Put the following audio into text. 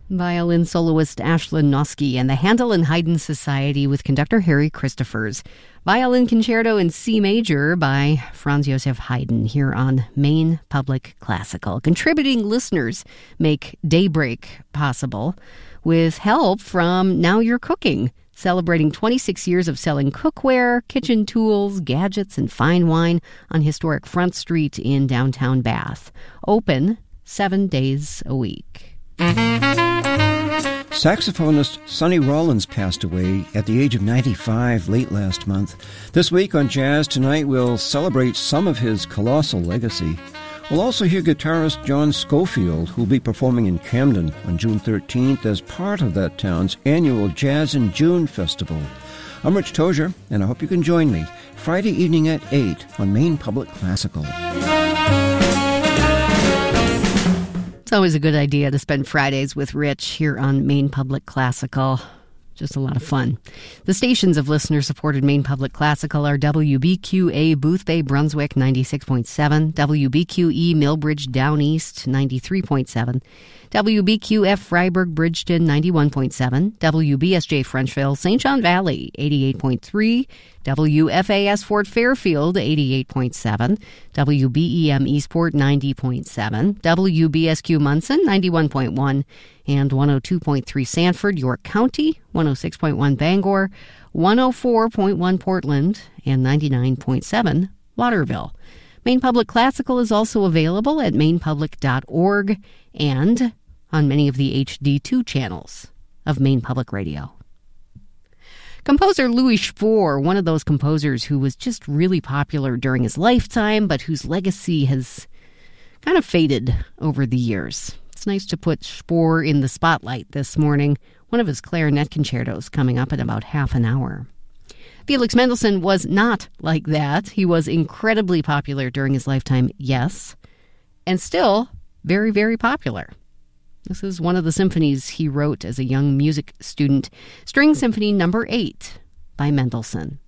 Violin soloist Ashlyn Noske and the Handel and Haydn Society with conductor Harry Christophers. Violin Concerto in C Major by Franz Joseph Haydn here on Maine Public Classical. Contributing listeners make Daybreak possible with help from Now You're Cooking, celebrating 26 years of selling cookware, kitchen tools, gadgets, and fine wine on historic Front Street in downtown Bath. Open 7 days a week. Saxophonist Sonny Rollins passed away at the age of 95 late last month. This week on Jazz Tonight, we'll celebrate some of his colossal legacy. We'll also hear guitarist John Schofield, who will be performing in Camden on June 13th as part of that town's annual Jazz in June festival. I'm Rich Tozier, and I hope you can join me Friday evening at 8 on Maine Public Classical. It's always a good idea to spend Fridays with Rich here on Maine Public Classical. Just a lot of fun. The stations of listener-supported Maine Public Classical are WBQA Boothbay, Brunswick, 96.7, WBQE Millbridge Down East, 93.7, WBQF Freiburg Bridgeton, 91.7, WBSJ Frenchville, St. John Valley, 88.3, WFAS Fort Fairfield, 88.7, WBEM Eastport, 90.7, WBSQ Munson, 91.1, and 102.3 Sanford, York County, 106.1 Bangor, 104.1 Portland, and 99.7 Waterville. Maine Public Classical is also available at mainepublic.org and on many of the HD2 channels of Maine Public Radio. Composer Louis Spohr, one of those composers who was just really popular during his lifetime, but whose legacy has kind of faded over the years. It's nice to put Spohr in the spotlight this morning. One of his clarinet concertos coming up in about half an hour. Felix Mendelssohn was not like that. He was incredibly popular during his lifetime, yes, and still very, very popular. This is one of the symphonies he wrote as a young music student, String Symphony No. 8 by Mendelssohn.